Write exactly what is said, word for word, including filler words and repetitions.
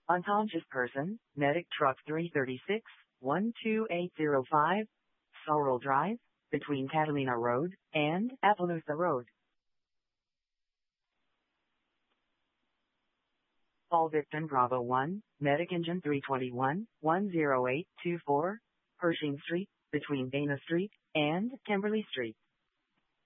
Unconscious person, medic truck three thirty-six, one two eight zero five, Sorrel Drive, between Catalina Road and Appaloosa Road. All victim Bravo one, medic engine three twenty-one, one oh eight two four, Pershing Street, between Dana Street and Kimberly Street.